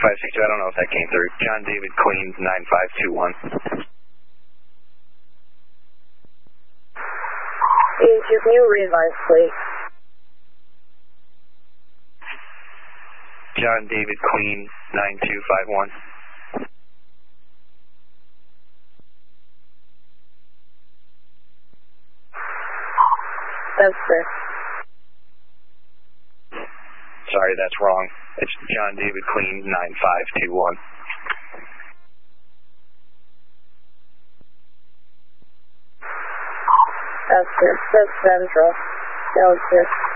562, I don't know if that came through. John David Queen, 9521. Can you revise, please? John David Queen, 9251. That's correct. Sorry, that's wrong. It's John David Queen, 9521. That's correct. That's Central. That was good.